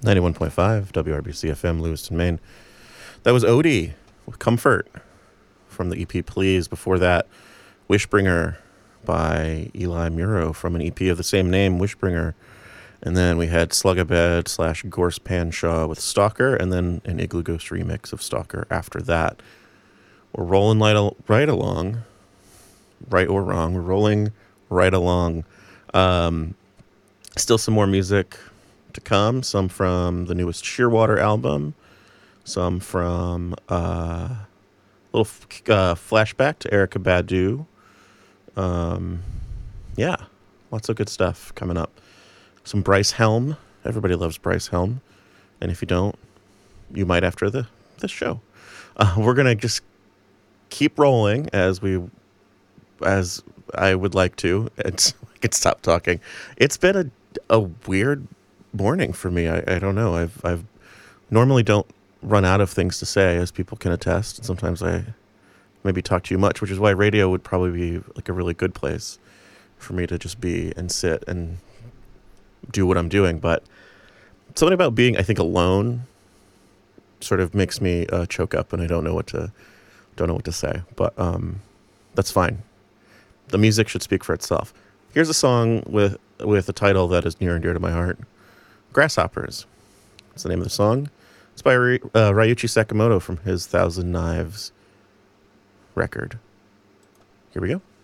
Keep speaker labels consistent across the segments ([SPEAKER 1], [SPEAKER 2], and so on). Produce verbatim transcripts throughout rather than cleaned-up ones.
[SPEAKER 1] ninety-one point five W R B C F M, Lewiston, Maine. That was Odie with Comfort from the E P Please. Before that, Wishbringer by Eli Muro from an E P of the same name, Wishbringer. And then we had Slugabed slash Gorse Panshaw with Stalker, and then an Igloo Ghost remix of Stalker after that. We're rolling right, al- right along, right or wrong, we're rolling right along. Um, still some more music to come, some from the newest Shearwater album, some from a uh, little uh, flashback to Erykah Badu. Um, yeah, lots of good stuff coming up. Some Bryce Helm. Everybody loves Bryce Helm. And if you don't, you might after the this show. Uh, we're going to just keep rolling as we, as I would like to. It's, I can stop talking. It's been a, a weird morning for me. I, I don't know. I've, I've normally don't run out of things to say, as people can attest. And sometimes I maybe talk too much, which is why radio would probably be like a really good place for me to just be and sit and do what I'm doing. But something about being, I think, alone sort of makes me uh, choke up, and I don't know what to don't know what to say. But um, that's fine. The music should speak for itself. Here's a song with with a title that is near and dear to my heart. Grasshoppers. That's the name of the song. It's by Ry- uh, Ryuichi Sakamoto from his Thousand Knives record. Here we go.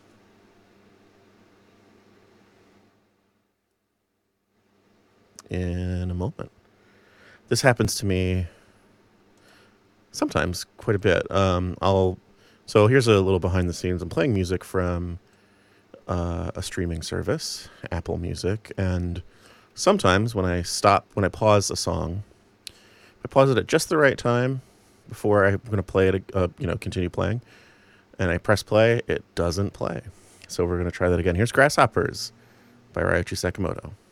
[SPEAKER 1] In a moment. This happens to me sometimes quite a bit. Um, I'll so here's a little behind the scenes. I'm playing music from uh, a streaming service, Apple Music, and sometimes when I stop, when I pause a song, I pause it at just the right time before I'm going to play it, uh, you know, continue playing, and I press play. It doesn't play. So we're going to try that again. Here's Grasshoppers by Ryuichi Sakamoto.